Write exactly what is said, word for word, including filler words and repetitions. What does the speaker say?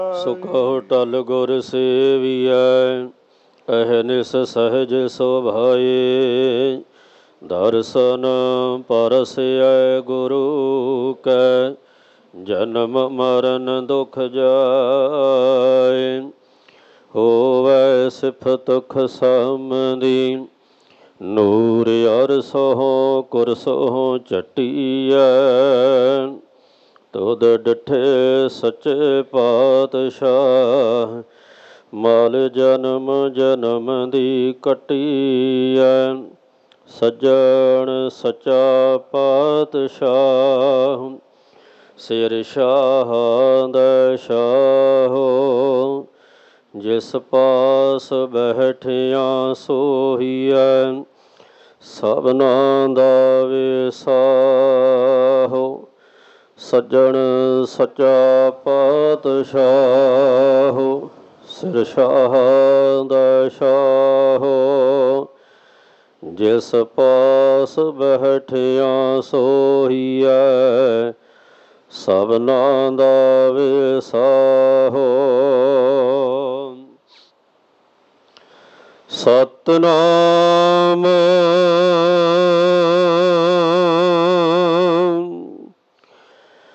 ਸੁਖੋ ਟਲ ਗੁਰ ਸੇਵੀਐ, ਅਹਨਿਸ ਸਹਿਜ ਸੁਭਾਏ। ਦਰਸ਼ਨ ਪਰਸੈ ਗੁਰੂ ਕੈ, ਜਨਮ ਮਰਨ ਦੁਖ ਜਾਏ। ਹੋਵੈ ਸਿਫਤ ਖਸਮਦੀ, ਨੂਰ ਅਰਸਹੁ ਕੁਰਸਹੁ ਝਟੀਐ। ਤੁਧ ਡਿਠੇ ਸੱਚੇ ਪਾਤਸ਼ਾਹ, ਮਲ ਜਨਮ ਜਨਮ ਦੀ ਕੱਟੀਐ। ਸੱਜਣ ਸੱਚਾ ਪਾਤਸ਼ਾਹ, ਸਿਰ ਸ਼ਾਹਾਂ ਦਾ ਸ਼ਾਹੋ। ਜਿਸ ਪਾਸ ਬੈਠਿਆ ਸੋਹੀਐ, ਸਭਨਾ ਦਾ ਵਿਸਾਹੋ। ਸੱਜਣ ਸੱਚਾ ਪਾਤਸ਼ਾਹ, ਸਿਰ ਸ਼ਾਹਾਂ ਦਾ ਸ਼ਾਹੋ। ਜਿਸ ਪਾਸ ਬੈਠਿਆ ਸੋਹੀਐ, ਸਭਨਾ ਦਾ ਵਿਸਾਹੋ। ਸਤਿਨਾਮ